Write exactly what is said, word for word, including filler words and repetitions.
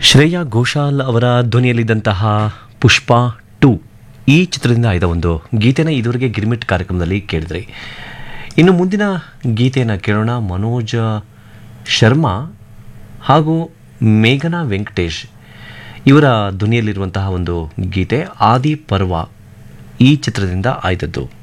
ಶ್ರೇಯಾ ಘೋಷಾಲ್ ಅವರ ಧ್ವನಿಯಲ್ಲಿದ್ದಂತಹ ಪುಷ್ಪ ಟು ಈ ಚಿತ್ರದಿಂದ ಆಯ್ದ ಒಂದು ಗೀತೆನ ಇದುವರೆಗೆ ಗಿರ್ಮಿಟ್ ಕಾರ್ಯಕ್ರಮದಲ್ಲಿ ಕೇಳಿದ್ರಿ. ಇನ್ನು ಮುಂದಿನ ಗೀತೆಯನ್ನು ಕೇಳೋಣ. ಮನೋಜ್ ಶರ್ಮಾ ಹಾಗೂ ಮೇಘನಾ ವೆಂಕಟೇಶ್ ಇವರ ಧ್ವನಿಯಲ್ಲಿರುವಂತಹ ಒಂದು ಗೀತೆ ಆದಿ ಪರ್ವ ಈ ಚಿತ್ರದಿಂದ ಆಯ್ದದ್ದು.